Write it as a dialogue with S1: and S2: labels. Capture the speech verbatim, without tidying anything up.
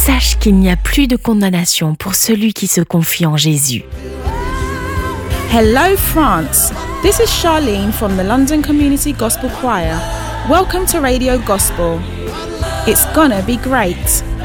S1: sache qu'il n'y a plus de condamnation pour celui qui se confie en Jésus.
S2: Hello France, this is Charlene from the London Community Gospel Choir. Welcome to Radio Gospel. It's gonna be great.